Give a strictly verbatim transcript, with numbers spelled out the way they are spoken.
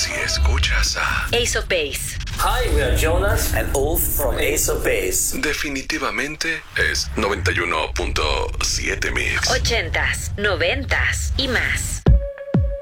si escuchas a Ace of Base. Hi, we are Jonas and Ulf from Ace of Base. definitivamente es noventa y uno punto siete Mix. Ochentas, noventas y más.